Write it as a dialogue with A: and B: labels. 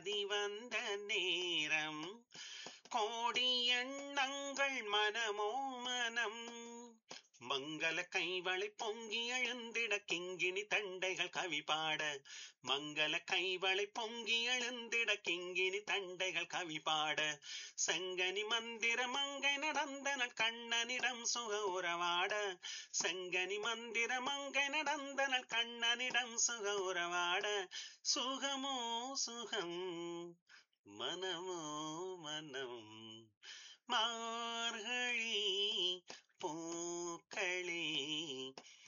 A: மதி வந்த நேரம் கோடி எண்ணங்கள் மனமோ மனம் மங்கள கைவளை பொங்கி எழுந்திட கிங்கினி தண்டைகள் கவி பாட மங்கள கைவளை பொங்கி எழுந்திட கிங்கினி தண்டைகள் கவி பாட செங்கனி மந்திர மங்கை நடந்தனள் கண்ணனிடம் சுக உறவாட செங்கனி மந்திர மங்கை நடந்தனள் கண்ணனிடம் சுக உறவாட சுகமோ சுகம் மனமோ மனம் மார்கழி பூக்களே